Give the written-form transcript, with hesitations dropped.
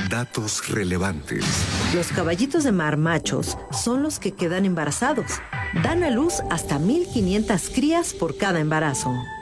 Datos relevantes. Los caballitos de mar machos son los que quedan embarazados. Dan a luz hasta 1,500 crías por cada embarazo.